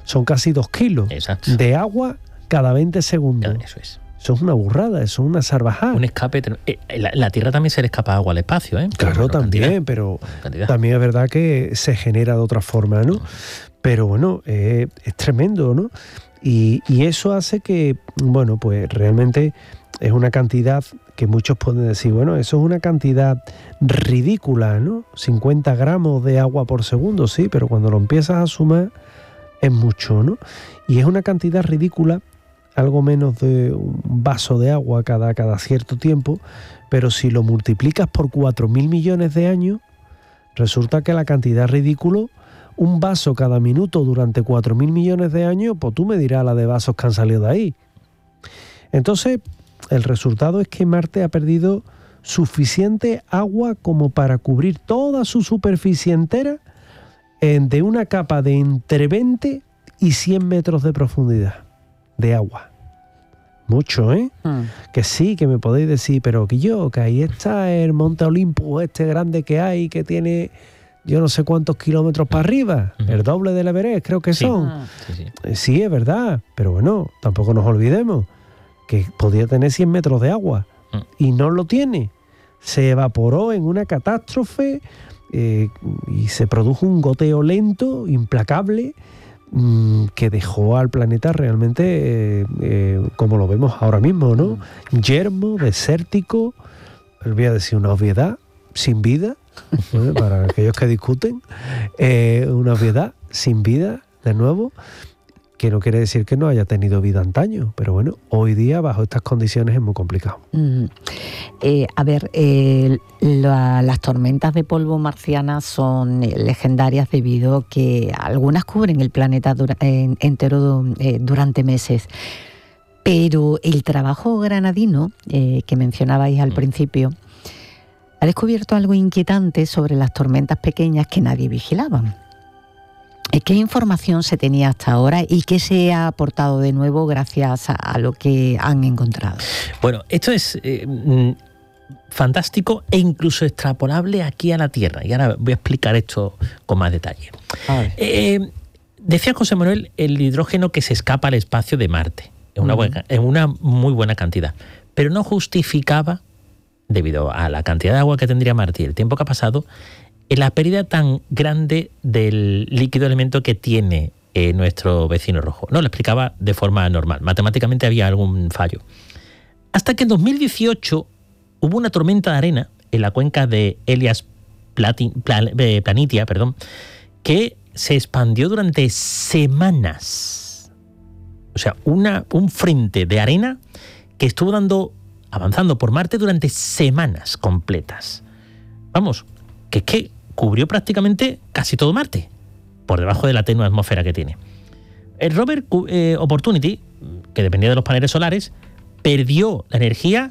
son casi 2 kilos de agua cada 20 segundos. Eso es. Eso es una burrada, eso es una salvajada. Un escape. La Tierra también se le escapa agua al espacio, ¿eh? Claro, también, pero también es verdad que se genera de otra forma, ¿no? Pero bueno, es tremendo, ¿no? Y eso hace que, bueno, pues realmente es una cantidad que muchos pueden decir, bueno, eso es una cantidad ridícula, ¿no? 50 gramos de agua por segundo, sí, pero cuando lo empiezas a sumar es mucho, ¿no? Y es una cantidad ridícula, algo menos de un vaso de agua cada cierto tiempo, pero si lo multiplicas por 4.000 millones de años, resulta que la cantidad ridícula, un vaso cada minuto durante 4.000 millones de años, pues tú me dirás la de vasos que han salido de ahí. Entonces, el resultado es que Marte ha perdido suficiente agua como para cubrir toda su superficie entera de una capa de entre 20 y 100 metros de profundidad de agua. Mucho, ¿eh? Que sí, que me podéis decir, pero que ahí está el Monte Olympus, este grande que hay, que tiene yo no sé cuántos kilómetros para arriba, el doble del Everest, creo que son. Sí, es verdad, pero bueno, tampoco nos olvidemos que podía tener 100 metros de agua y no lo tiene. Se evaporó en una catástrofe y se produjo un goteo lento, implacable, que dejó al planeta realmente como lo vemos ahora mismo, ¿no? Yermo, desértico, voy a decir una obviedad, sin vida, para aquellos que discuten, una obviedad, sin vida, de nuevo, que no quiere decir que no haya tenido vida antaño, pero bueno, hoy día bajo estas condiciones es muy complicado. Las tormentas de polvo marcianas son legendarias debido a que algunas cubren el planeta entero durante meses, pero el trabajo granadino que mencionabais al principio ha descubierto algo inquietante sobre las tormentas pequeñas que nadie vigilaba. ¿Qué información se tenía hasta ahora y qué se ha aportado de nuevo gracias a lo que han encontrado? Bueno, esto es fantástico e incluso extrapolable aquí a la Tierra. Y ahora voy a explicar esto con más detalle. Decía José Manuel, el hidrógeno que se escapa al espacio de Marte, en una muy buena cantidad, pero no justificaba, debido a la cantidad de agua que tendría Marte y el tiempo que ha pasado, la pérdida tan grande del líquido elemento que tiene nuestro vecino rojo. No lo explicaba de forma normal. Matemáticamente había algún fallo. Hasta que en 2018 hubo una tormenta de arena en la cuenca de Elias Planitia, que se expandió durante semanas. O sea, un frente de arena que estuvo avanzando por Marte durante semanas completas. Vamos, que es que cubrió prácticamente casi todo Marte, por debajo de la tenue atmósfera que tiene. El rover Opportunity, que dependía de los paneles solares, perdió la energía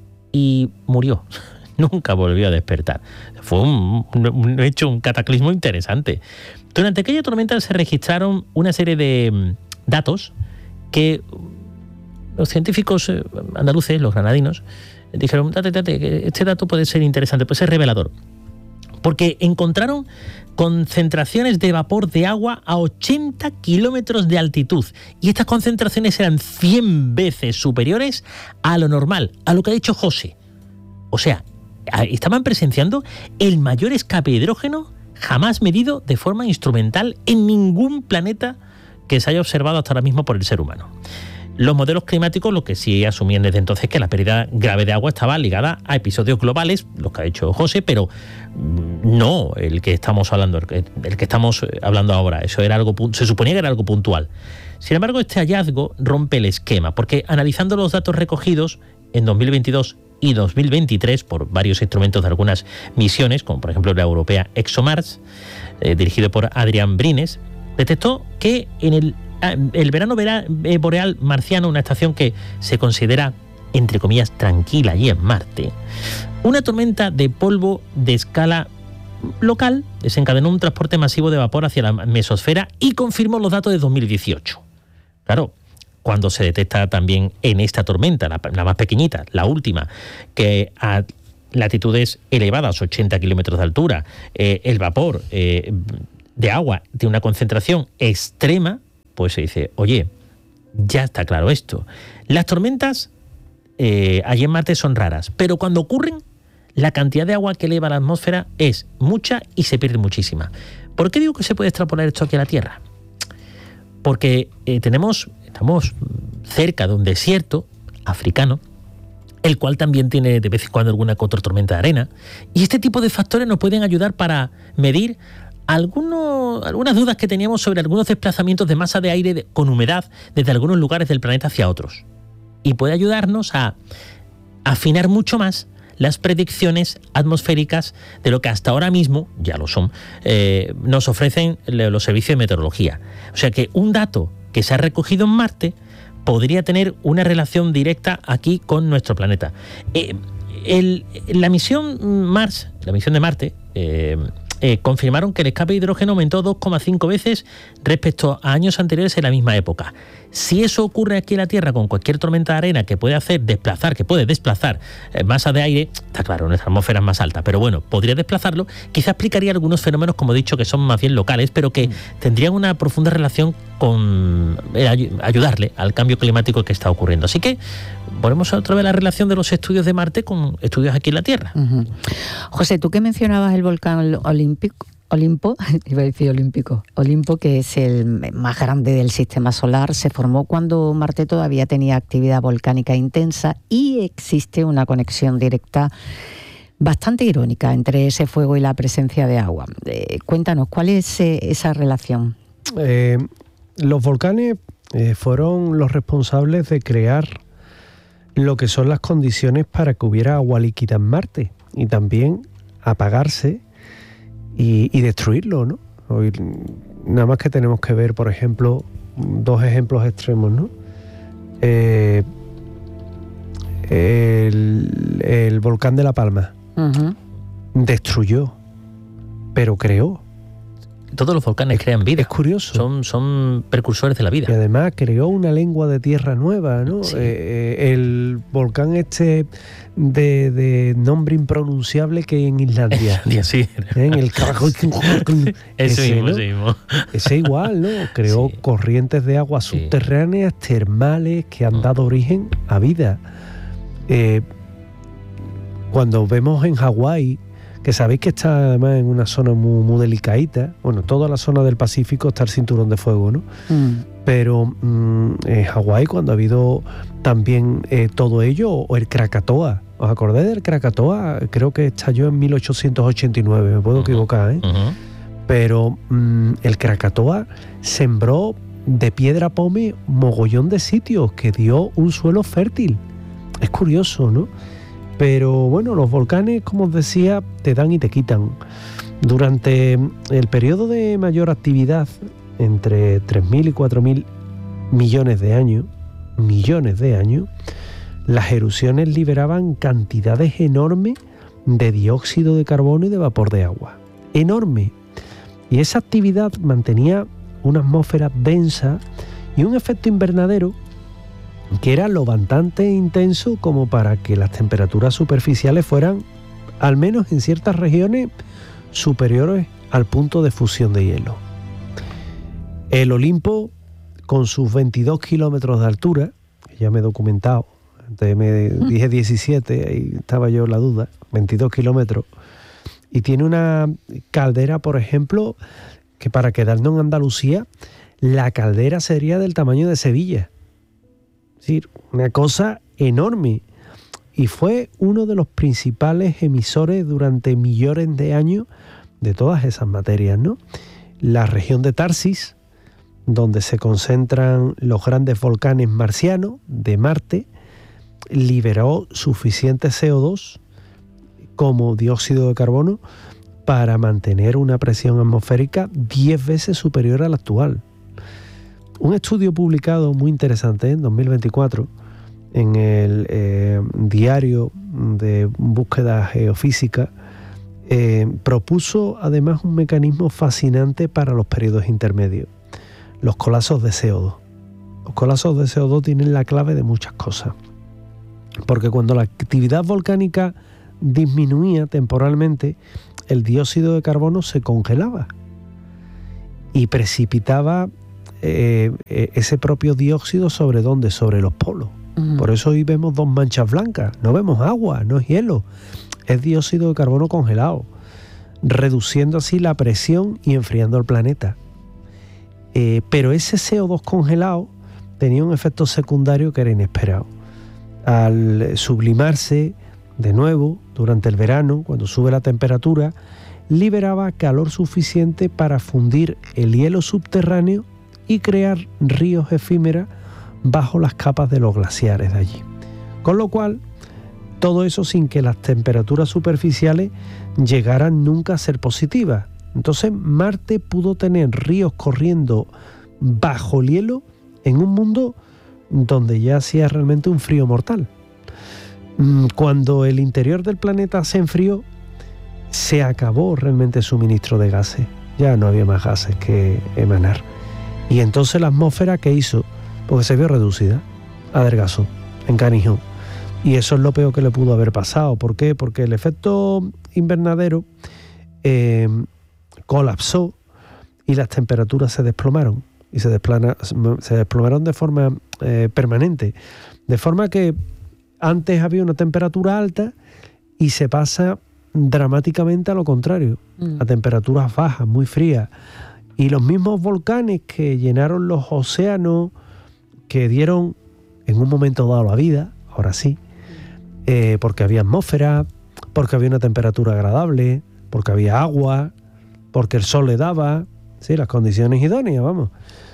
y murió. Nunca volvió a despertar. Fue un hecho, un cataclismo interesante. Durante aquella tormenta se registraron una serie de datos que los científicos andaluces, los granadinos, dijeron, date, este dato puede ser interesante, puede ser revelador. Porque encontraron concentraciones de vapor de agua a 80 kilómetros de altitud. Y estas concentraciones eran 100 veces superiores a lo normal, a lo que ha dicho José. O sea, estaban presenciando el mayor escape de hidrógeno jamás medido de forma instrumental en ningún planeta que se haya observado hasta ahora mismo por el ser humano. Los modelos climáticos lo que sí asumían desde entonces que la pérdida grave de agua estaba ligada a episodios globales, los que ha dicho José, pero no el que estamos hablando, el que estamos hablando ahora. Eso era algo, se suponía que era algo puntual. Sin embargo, este hallazgo rompe el esquema, porque analizando los datos recogidos en 2022 y 2023 por varios instrumentos de algunas misiones, como por ejemplo la europea ExoMars, dirigido por Adrián Brines, detectó que en el verano boreal marciano, una estación que se considera, entre comillas, tranquila allí en Marte, una tormenta de polvo de escala local desencadenó un transporte masivo de vapor hacia la mesosfera y confirmó los datos de 2018. Claro, cuando se detecta también en esta tormenta, la más pequeñita, la última, que a latitudes elevadas, 80 kilómetros de altura, el vapor de agua de una concentración extrema, pues se dice, oye, ya está claro esto. Las tormentas allí en Marte son raras, pero cuando ocurren, la cantidad de agua que eleva a la atmósfera es mucha y se pierde muchísima. ¿Por qué digo que se puede extrapolar esto aquí a la Tierra? Porque estamos cerca de un desierto africano, el cual también tiene de vez en cuando alguna que otra tormenta de arena, y este tipo de factores nos pueden ayudar para medir algunas dudas que teníamos sobre algunos desplazamientos de masa de aire con humedad desde algunos lugares del planeta hacia otros. Y puede ayudarnos a afinar mucho más las predicciones atmosféricas de lo que hasta ahora mismo, ya lo son, nos ofrecen los servicios de meteorología. O sea que un dato que se ha recogido en Marte podría tener una relación directa aquí con nuestro planeta. La misión de Marte, confirmaron que el escape de hidrógeno aumentó 2,5 veces respecto a años anteriores en la misma época. Si eso ocurre aquí en la Tierra con cualquier tormenta de arena que puede desplazar masa de aire, está claro, nuestra atmósfera es más alta, pero bueno, podría desplazarlo, quizá explicaría algunos fenómenos, como he dicho, que son más bien locales, pero que tendrían una profunda relación con ayudarle al cambio climático que está ocurriendo. Así que volvemos otra vez a la relación de los estudios de Marte con estudios aquí en la Tierra. Uh-huh. José, tú que mencionabas el volcán Olimpo, que es el más grande del sistema solar, se formó cuando Marte todavía tenía actividad volcánica intensa y existe una conexión directa bastante irónica entre ese fuego y la presencia de agua. Cuéntanos, ¿cuál es esa relación? Los volcanes fueron los responsables de crear lo que son las condiciones para que hubiera agua líquida en Marte y también apagarse y destruirlo, ¿no? Hoy, nada más que tenemos que ver, por ejemplo, dos ejemplos extremos, ¿no? El volcán de La Palma destruyó, pero creó. Todos los volcanes crean vida. Es curioso. Son precursores de la vida. Y además creó una lengua de tierra nueva, ¿no? Sí. El volcán de nombre impronunciable que hay en Islandia. Sí. En el ese mismo. Ese igual, ¿no? Creó corrientes de agua subterráneas, termales, que han dado origen a vida. Cuando vemos en Hawái, que sabéis que está además en una zona muy delicadita, bueno, toda la zona del Pacífico está el cinturón de fuego, ¿no? Pero en Hawái, cuando ha habido también todo ello, o el Krakatoa, ¿os acordáis del Krakatoa? Creo que estalló en 1889, me puedo equivocar, ¿eh? Pero el Krakatoa sembró de piedra pómez mogollón de sitios, que dio un suelo fértil. Es curioso, ¿no? Pero bueno, los volcanes, como os decía, te dan y te quitan. Durante el periodo de mayor actividad, entre 3.000 y 4.000 millones de años, las erupciones liberaban cantidades enormes de dióxido de carbono y de vapor de agua. Enorme. Y esa actividad mantenía una atmósfera densa y un efecto invernadero que era lo bastante intenso como para que las temperaturas superficiales fueran, al menos en ciertas regiones, superiores al punto de fusión de hielo. El Olimpo, con sus 22 kilómetros de altura, que ya me he documentado, antes me dije 17, ahí estaba yo en la duda, 22 kilómetros, y tiene una caldera, por ejemplo, que para quedarnos en Andalucía, la caldera sería del tamaño de Sevilla. Es decir, una cosa enorme. Y fue uno de los principales emisores durante millones de años de todas esas materias, ¿no? La región de Tarsis, donde se concentran los grandes volcanes marcianos de Marte, liberó suficiente CO2 como dióxido de carbono para mantener una presión atmosférica 10 veces superior a la actual. Un estudio publicado muy interesante en 2024 en el diario de búsqueda geofísica propuso además un mecanismo fascinante para los periodos intermedios, los colapsos de CO2. Los colapsos de CO2 tienen la clave de muchas cosas, porque cuando la actividad volcánica disminuía temporalmente, el dióxido de carbono se congelaba y precipitaba ese propio dióxido sobre ¿dónde? Sobre los polos. Por eso hoy vemos 2 manchas blancas, no vemos agua, no es hielo, es dióxido de carbono congelado, reduciendo así la presión y enfriando el planeta. Pero ese CO2 congelado tenía un efecto secundario que era inesperado. Al sublimarse de nuevo durante el verano, cuando sube la temperatura, liberaba calor suficiente para fundir el hielo subterráneo y crear ríos efímeros bajo las capas de los glaciares de allí. Con lo cual, todo eso sin que las temperaturas superficiales llegaran nunca a ser positivas. Entonces, Marte pudo tener ríos corriendo bajo el hielo en un mundo donde ya hacía realmente un frío mortal. Cuando el interior del planeta se enfrió, se acabó realmente el suministro de gases. Ya no había más gases que emanar. Y entonces la atmósfera, ¿qué hizo? Porque se vio reducida, adelgazó, encanijó. Y eso es lo peor que le pudo haber pasado. ¿Por qué? Porque el efecto invernadero colapsó y las temperaturas se desplomaron. Y se desplomaron de forma permanente. De forma que antes había una temperatura alta y se pasa dramáticamente a lo contrario, a temperaturas bajas, muy frías. Y los mismos volcanes que llenaron los océanos, que dieron en un momento dado la vida, ahora sí, porque había atmósfera, porque había una temperatura agradable, porque había agua, porque el sol le daba, sí, las condiciones idóneas, vamos.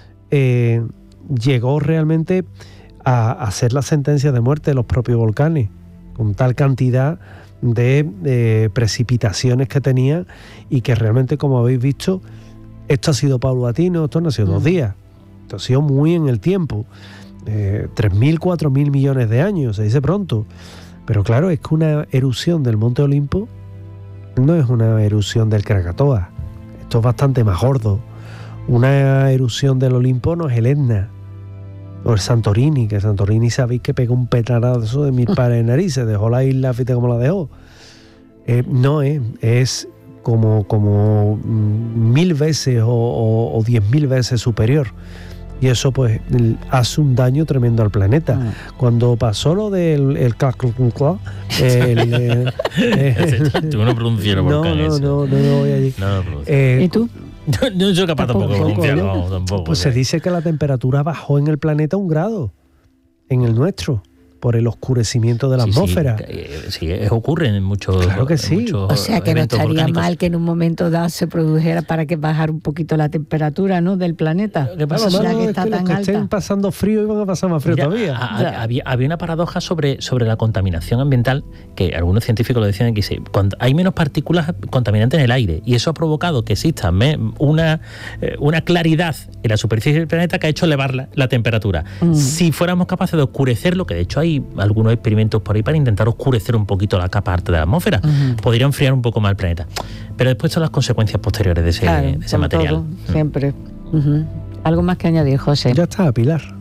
Llegó realmente a ser la sentencia de muerte de los propios volcanes, con tal cantidad de precipitaciones que tenía, y que realmente, como habéis visto, esto ha sido paulatino, esto no ha sido 2 días, esto ha sido muy en el tiempo, 3.000, 4.000 millones de años, se dice pronto. Pero claro, es que una erupción del Monte Olimpo no es una erupción del Krakatoa, esto es bastante más gordo. Una erupción del Olimpo no es el Etna o el Santorini, que Santorini sabéis que pegó un petardazo de 1000 pares de narices, dejó la isla, fíjate cómo la dejó. No es como 1000 veces o 10.000 veces superior. Y eso pues hace un daño tremendo al planeta. Cuando pasó lo del tú no pronuncias el volcán. No voy allí. ¿Y tú? No soy capaz tampoco de pronunciarlo. Tampoco. Pues se dice que la temperatura bajó en el planeta 1 grado, en el nuestro, por el oscurecimiento de la atmósfera. Sí, ocurre en muchos. Claro que sí. O sea que no estaría mal que en un momento dado se produjera para que bajara un poquito la temperatura, ¿no?, del planeta. ¿Qué pasa? Ya que está que tan los que alta. estén pasando frío iban a pasar más frío todavía. Había una paradoja sobre la contaminación ambiental, que algunos científicos lo decían, que cuando hay menos partículas contaminantes en el aire, y eso ha provocado que exista una claridad en la superficie del planeta que ha hecho elevar la temperatura. Si fuéramos capaces de oscurecerlo, que de hecho hay algunos experimentos por ahí para intentar oscurecer un poquito la capa alta de la atmósfera, podría enfriar un poco más el planeta. Pero después son las consecuencias posteriores de ese material. Todo, siempre. ¿Algo más que añadir, José? Ya está, Pilar.